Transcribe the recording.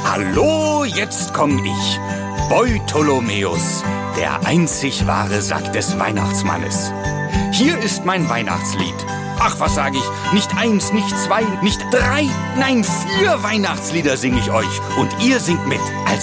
Hallo, jetzt komm ich, Beutolomäus, der einzig wahre Sack des Weihnachtsmannes. Hier ist mein Weihnachtslied. Ach, was sag ich? Nicht 1, nicht 2, nicht 3, nein 4 Weihnachtslieder sing ich euch. Und ihr singt mit als